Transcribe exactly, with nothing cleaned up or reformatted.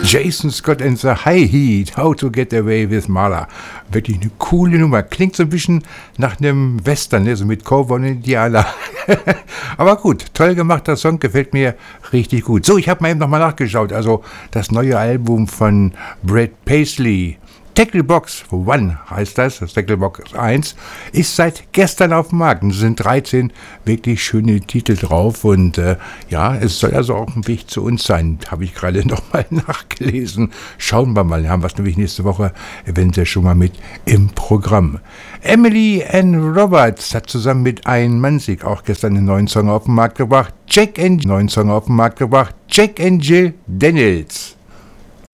Jason Scott and the High Heat, How to Get Away with Murder. Wirklich eine coole Nummer. Klingt so ein bisschen nach einem Western, ne? So mit Cowboy und Indianer. Aber gut, toll gemachter Song, gefällt mir richtig gut. So, ich habe mal eben nochmal nachgeschaut. Also das neue Album von Brad Paisley, Tacklebox One heißt das, das Tacklebox eins, ist seit gestern auf dem Markt. Es sind dreizehn wirklich schöne Titel drauf und äh, ja, es soll also auch ein Weg zu uns sein, habe ich gerade nochmal nachgelesen. Schauen wir mal, haben wir es nämlich nächste Woche eventuell schon mal mit im Programm. Emily Ann Roberts hat zusammen mit Ian Mansik auch gestern einen neuen Song auf den Markt gebracht. Jack and neuen Song auf den Markt gebracht. Jack and Jill Daniels.